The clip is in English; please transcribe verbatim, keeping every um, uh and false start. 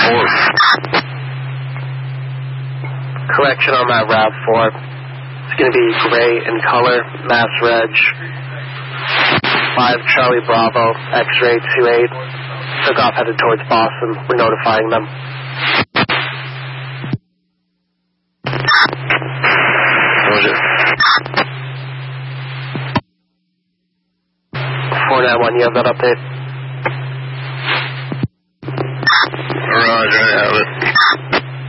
four. Correction on that RAV four. It's going to be gray in color, Mass Reg. five Charlie Bravo, X-ray two eight. Took off headed towards Boston. We're notifying them. Roger. four nine one, you have that update? Roger, I have it.